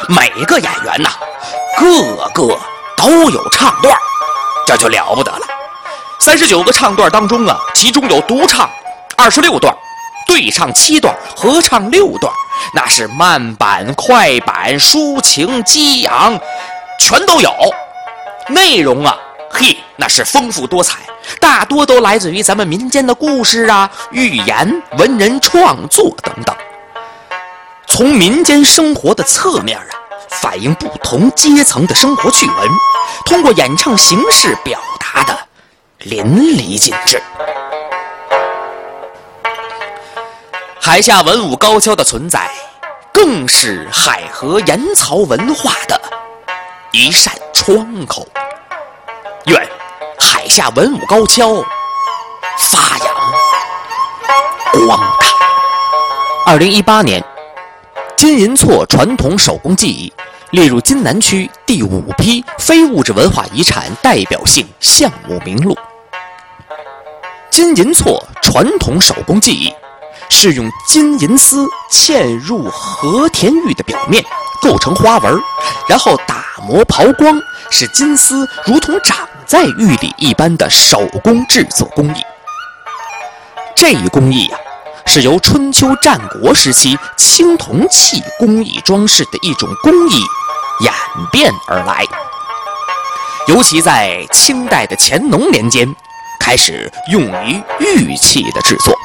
每个演员个个都有唱段，这就了不得了。39个唱段当中其中有独唱26段，对唱7段，合唱6段，那是慢板、快板、抒情、激昂，全都有。内容那是丰富多彩，大多都来自于咱们民间的故事寓言、文人创作等等。从民间生活的侧面反映不同阶层的生活趣闻，通过演唱形式表达的淋漓尽致。海下文武高跷的存在，更是海河盐曹文化的一扇窗口。愿海下文武高跷发扬光大。2018年，金银错传统手工技艺列入津南区第5批非物质文化遗产代表性项目名录。金银错传统手工技艺是用金银丝嵌入和田玉的表面，构成花纹，然后打磨刨光，使金丝如同长在玉里一般的手工制作工艺。这一工艺是由春秋战国时期青铜器工艺装饰的一种工艺演变而来，尤其在清代的乾隆年间开始用于玉器的制作。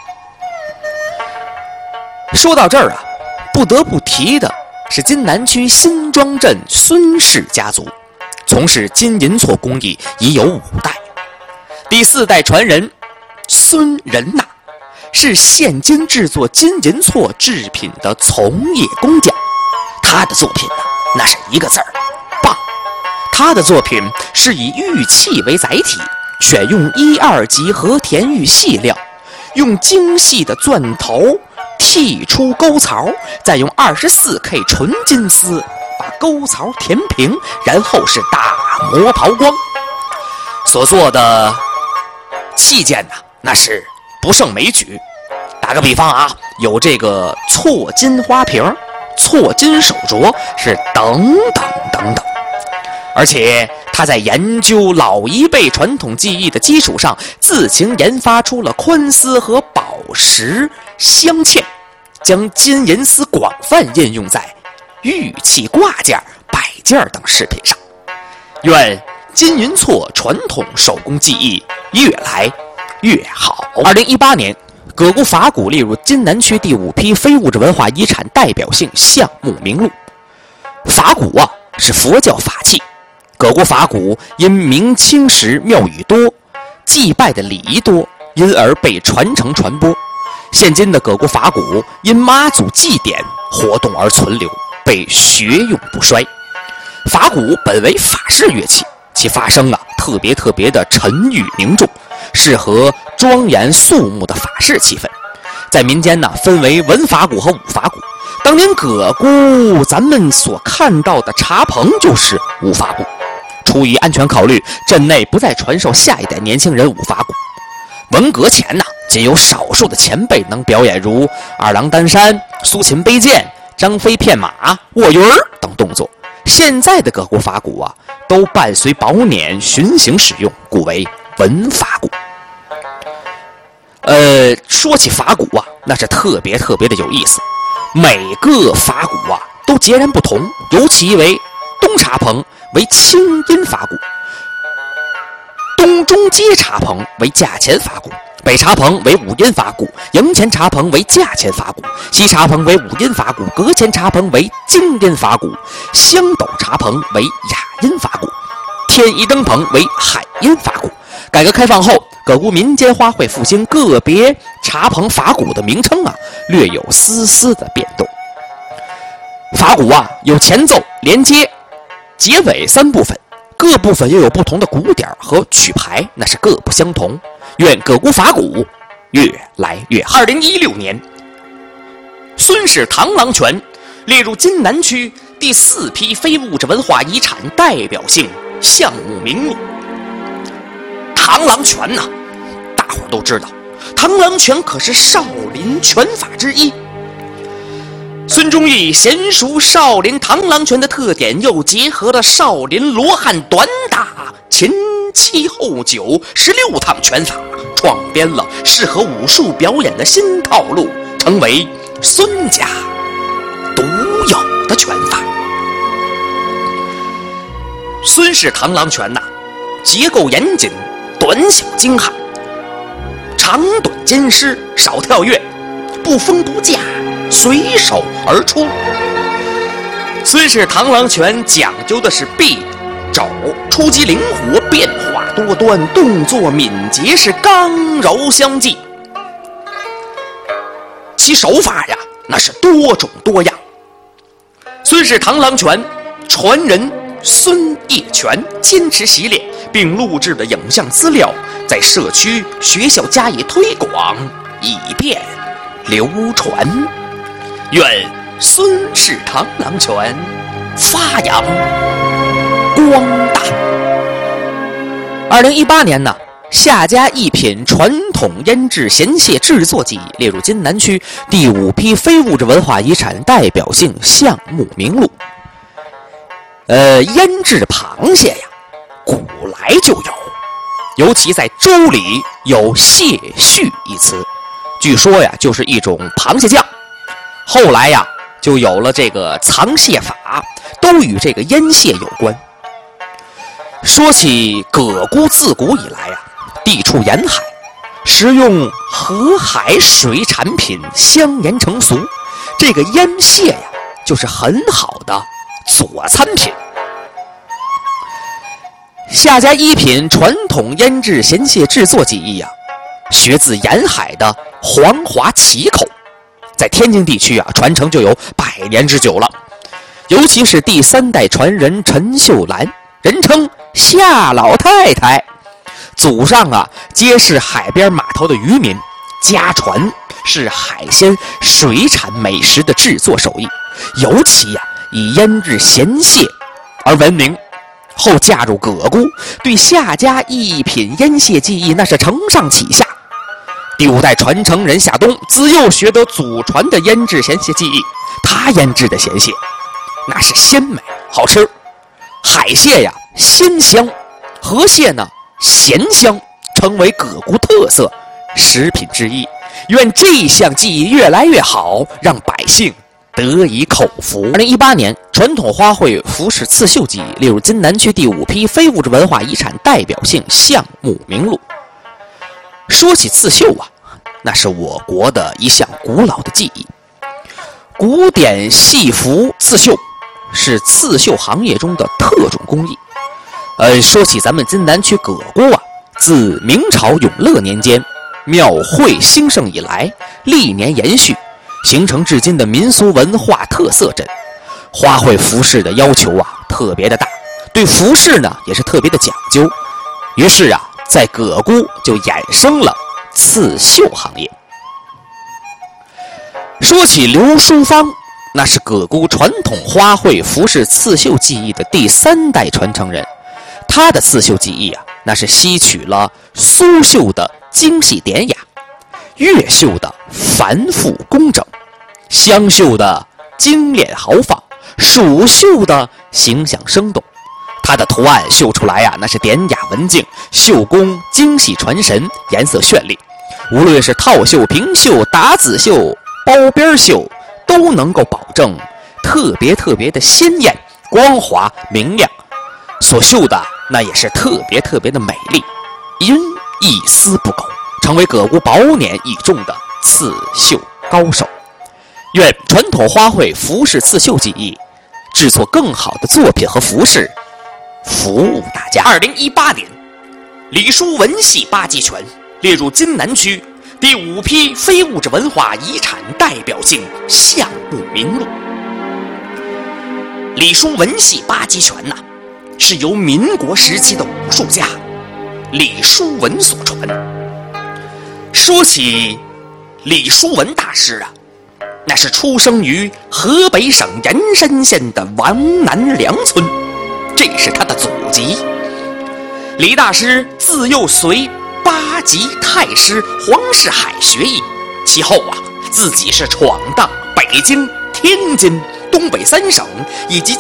说到这儿不得不提的是津南区新庄镇孙氏家族，从事金银错工艺已有5代。第4代传人孙仁娜是现今制作金银错制品的从业工匠，他的作品那是一个字儿棒。他的作品是以玉器为载体，选用1、2级和田玉细料，用精细的钻头剔出沟槽，再用24K 纯金丝把沟槽填平，然后是打磨刨光。所做的器件那是不胜枚举。打个比方有这个错金花瓶、错金手镯，是等等等等。而且他在研究老一辈传统技艺的基础上，自行研发出了宽丝和宝石镶嵌，将金银丝广泛应用在玉器挂件、摆件等饰品上。愿金银错传统手工技艺越来越好。2018年，葛姑法鼓列入津南区第5批非物质文化遗产代表性项目名录。法鼓是佛教法器，葛姑法鼓因明清时庙宇多，祭拜的礼仪多，因而被传承传播。现今的葛姑法鼓因妈祖祭典活动而存留，被学用不衰。法鼓本为法式乐器，其发声特别的沉郁凝重，适合庄严肃穆的法式气氛。在民间分为文法鼓和武法鼓。当年葛姑咱们所看到的茶棚就是武法鼓。出于安全考虑，镇内不再传授下一代年轻人武法鼓。文革前仅有少数的前辈能表演如二郎担山、苏秦背剑、张飞骗马、卧云等动作。现在的葛姑法鼓都伴随宝辇巡行使用，故为文法鼓。说起法鼓那是特别的有意思。每个法鼓都截然不同，尤其为东茶棚为清音法鼓，东中街茶棚为价钱法鼓，北茶棚为五音法鼓，营前茶棚为价钱法鼓，西茶棚为五音法鼓，阁前茶棚为京音法鼓，香斗茶棚为雅音法鼓，天一灯棚为海音法鼓。改革开放后，葛姑民间花卉复兴，个别茶棚法鼓的名称略有丝丝的变动。法鼓有前奏、连接、结尾3部分，各部分又有不同的鼓点和曲牌，那是各不相同。愿葛姑法鼓越来越好。2016年，孙氏螳螂拳列入津南区第4批非物质文化遗产代表性项目名录。螳螂拳大伙儿都知道，螳螂拳可是少林拳法之一。 孙忠义娴熟少林螳螂拳的特点，又结合了少林罗汉短打前7后916趟拳法，创编了适合武术表演的新套路，成为孙家独有的拳法。孙氏螳螂拳结构严谨，短小精悍，长短兼施，少跳跃，不封不架，随手而出。孙氏螳螂拳讲究的是臂肘出击灵活，变化多端，动作敏捷，是刚柔相济。其手法那是多种多样。孙氏螳螂拳传人孙业全坚持习练，并录制了影像资料，在社区学校加以推广，以便流传。愿孙氏螳螂拳发扬光大。2018年夏家一品传统腌制咸蟹制作技艺列入津南区第5批非物质文化遗产代表性项目名录。腌制螃蟹古来就有，尤其在周礼有蟹畜一词，据说就是一种螃蟹酱。后来就有了这个藏蟹法，都与这个腌蟹有关。说起葛沽，自古以来地处沿海，食用河海水产品相沿成俗，这个腌蟹就是很好的佐餐品。夏家一品传统腌制咸蟹制作技艺学自沿海的黄华旗口，在天津地区传承就有100年之久了。尤其是第3代传人陈秀兰，人称夏老太太，祖上皆是海边码头的渔民，家传是海鲜水产美食的制作手艺，尤其以腌制咸蟹而闻名。后嫁入葛沽，对夏家一品腌蟹技艺那是承上启下。第5代传承人夏冬自幼学得祖传的腌制咸蟹技艺，他腌制的咸蟹那是鲜美好吃，海蟹鲜香，河蟹咸香，成为葛沽特色食品之一。愿这项技艺越来越好，让百姓得以口福。2018年传统花卉服饰刺绣技艺列入津南区第5批非物质文化遗产代表性项目名录。说起刺绣那是我国的一项古老的技艺。古典戏服刺绣是刺绣行业中的特种工艺。说起咱们津南区葛沽自明朝永乐年间庙会兴盛以来，历年延续，形成至今的民俗文化特色镇。花卉服饰的要求特别的大，对服饰也是特别的讲究。于是在葛沽就衍生了刺绣行业。说起刘淑芳，那是葛沽传统花卉服饰刺绣技艺的第3代传承人。他的刺绣技艺那是吸取了苏绣的精细典雅，越绣的繁复工整，湘绣的精炼豪放，蜀绣的形象生动。它的图案绣出来那是典雅文静，绣工精细传神，颜色绚丽。无论是套绣、平绣、打子绣、包边绣，都能够保证特别的鲜艳、光滑、明亮。所绣的那也是特别的美丽，因一丝不苟，成为葛沽饱年益众的刺绣高手。愿传统花卉服饰刺绣技艺制作更好的作品和服饰，服务大家。2018年，李叔文戏八极拳列入津南区第5批非物质文化遗产代表性项目名录。李叔文戏八极拳是由民国时期的武术家李叔文所传。说起李叔文大师那是出生于河北省盐山县的王南梁村，这是他的祖籍。李大师自幼随8级太师黄世海学艺，其后自己是闯荡北京、 天津、东北3省以及